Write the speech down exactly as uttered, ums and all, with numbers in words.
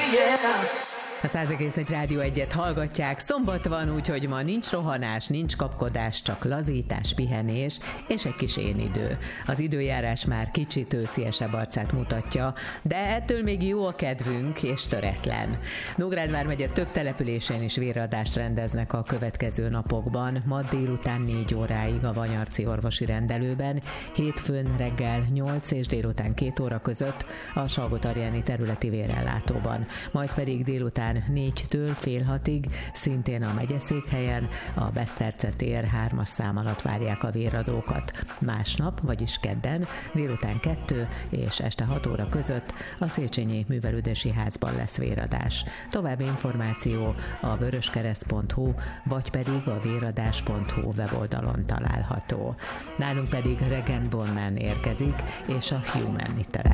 A száz egész egy Rádió egyet hallgatják. Szombat van, úgyhogy ma nincs rohanás, nincs kapkodás, csak lazítás, pihenés és egy kis énidő. Az időjárás már kicsit ősziesebb arcát mutatja, de ettől még jó a kedvünk és töretlen. Nógrád vármegye több településén is véradást rendeznek a következő napokban. Ma délután négy óráig a Vanyarci orvosi rendelőben, hétfőn reggel nyolc és délután két óra között a Salgótarjáni területi vérellátóban, majd pedig délután négytől fél hatig, szintén a megyeszékhelyen, a Beszterce tér hármas szám alatt várják a véradókat. Másnap, vagyis kedden, délután kettő és este hat óra között a Széchenyi Művelődési Házban lesz véradás. További információ a vöröskereszt pont hu vagy pedig a véradás pont hu weboldalon található. Nálunk pedig Regen Bonman érkezik, és a Human itt a